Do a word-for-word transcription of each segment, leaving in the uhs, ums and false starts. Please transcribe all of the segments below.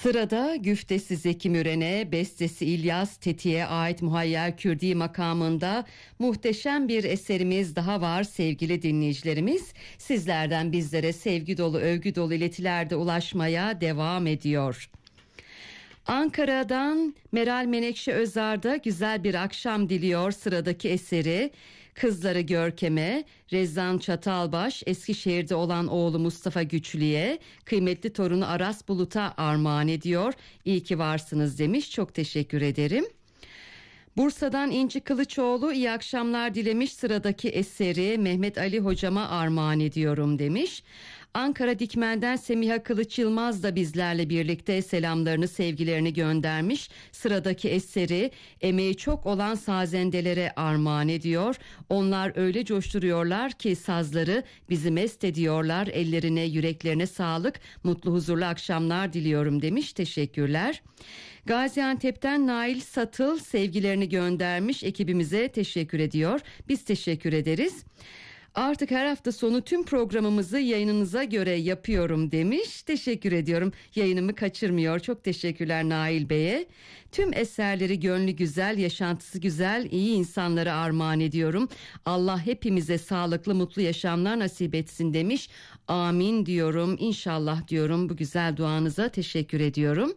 Sırada güftesi Zeki Müren'e, bestesi İlyas Teti'ye ait Muhayyer Kürdi makamında muhteşem bir eserimiz daha var sevgili dinleyicilerimiz. Sizlerden bizlere sevgi dolu, övgü dolu iletilerde ulaşmaya devam ediyor. Ankara'dan Meral Menekşe Özar'da güzel bir akşam diliyor sıradaki eseri. Kızları Görkem'e, Rezan Çatalbaş, Eskişehir'de olan oğlu Mustafa Güçlü'ye, kıymetli torunu Aras Bulut'a armağan ediyor. İyi ki varsınız demiş, çok teşekkür ederim. Bursa'dan İnci Kılıçoğlu iyi akşamlar dilemiş, sıradaki eseri Mehmet Ali hocama armağan ediyorum demiş. Ankara Dikmen'den Semiha Kılıç Yılmaz da bizlerle birlikte selamlarını sevgilerini göndermiş. Sıradaki eseri emeği çok olan sazendelere armağan ediyor. Onlar öyle coşturuyorlar ki sazları bizi mest ediyorlar. Ellerine yüreklerine sağlık, mutlu huzurlu akşamlar diliyorum demiş, teşekkürler. Gaziantep'ten Nail Satıl sevgilerini göndermiş, ekibimize teşekkür ediyor. Biz teşekkür ederiz. Artık her hafta sonu tüm programımızı yayınınıza göre yapıyorum demiş. Teşekkür ediyorum. Yayınımı kaçırmıyor. Çok teşekkürler Nail Bey'e. Tüm eserleri gönlü güzel, yaşantısı güzel, iyi insanlara armağan ediyorum. Allah hepimize sağlıklı, mutlu yaşamlar nasip etsin demiş. Amin diyorum. İnşallah diyorum. Bu güzel duanıza teşekkür ediyorum.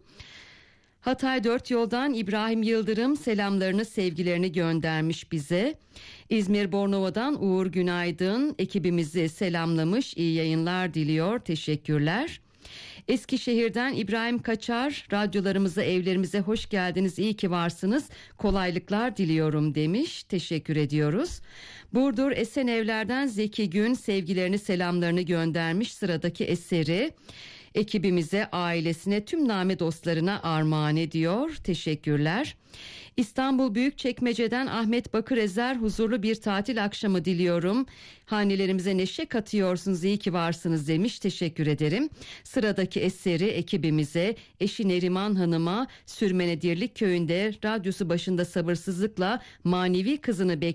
Hatay Dört Yol'dan İbrahim Yıldırım selamlarını sevgilerini göndermiş bize. İzmir Bornova'dan Uğur Günaydın ekibimizi selamlamış, iyi yayınlar diliyor, teşekkürler. Eskişehir'den İbrahim Kaçar radyolarımıza evlerimize hoş geldiniz, iyi ki varsınız, kolaylıklar diliyorum demiş, teşekkür ediyoruz. Burdur Esenevler'den Zeki Gün sevgilerini selamlarını göndermiş, sıradaki eseri ekibimize, ailesine, tüm name dostlarına armağan ediyor. Teşekkürler. İstanbul Büyükçekmece'den Ahmet Bakırezer huzurlu bir tatil akşamı diliyorum. Hanelerimize neşe katıyorsunuz, iyi ki varsınız demiş. Teşekkür ederim. Sıradaki eseri ekibimize, eşi Neriman Hanım'a, Sürmenedirlik köyünde radyosu başında sabırsızlıkla manevi kızını bekliyor.